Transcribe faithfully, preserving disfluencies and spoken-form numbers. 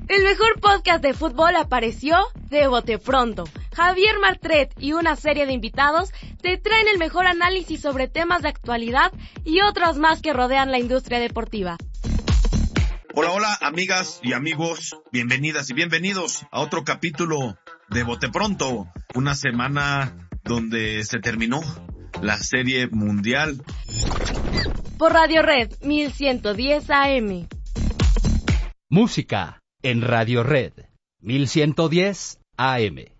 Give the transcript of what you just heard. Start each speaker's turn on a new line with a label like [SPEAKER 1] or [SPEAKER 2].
[SPEAKER 1] El mejor podcast de fútbol apareció de bote pronto. Javier Martret y una serie de invitados te traen el mejor análisis sobre temas de actualidad y otros más que rodean la industria deportiva.
[SPEAKER 2] Hola, hola, amigas y amigos, bienvenidas y bienvenidos a otro capítulo de Bote Pronto, una semana donde se terminó la serie mundial.
[SPEAKER 1] Por Radio Red mil ciento diez A M.
[SPEAKER 3] Música en Radio Red mil ciento diez A M.